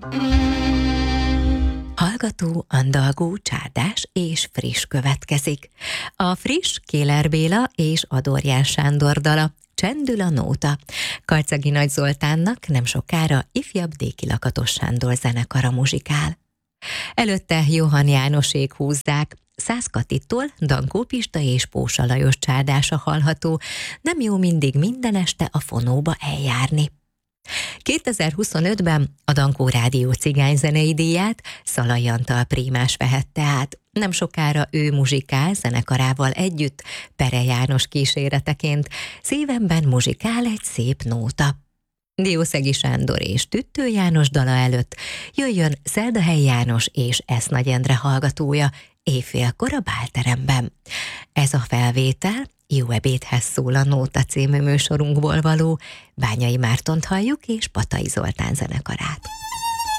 Hallgató, andalgó, csárdás és friss következik. A friss Kéler Béla és Adorján Sándor dala, Csendül a nóta. Karcagi Nagy Zoltánnak nem sokára ifjabb Déki Lakatos Sándor zenekara muzsikál. Előtte Johann Jánosék húzzák, Szász Katitól Dankó Pista és Pósa Lajos csárdása hallható, nem jó mindig minden este a fonóba eljárni. 2025-ben a Dankó Rádió cigányzenei díját Szalai Antal prímás vehette át. Nem sokára ő muzsikál zenekarával együtt, Pere János kíséreteként, Szívemben muzsikál egy szép nóta. Diószegi Sándor és Tüttő János dala előtt jöjjön Szeldahely János és Esz Nagy Endre hallgatója éjfélkor a Bálteremben. Ez a felvétel Jó ebédhez szól a Nóta című műsorunkból való, Bányai Mártont halljuk és Patai Zoltán zenekarát.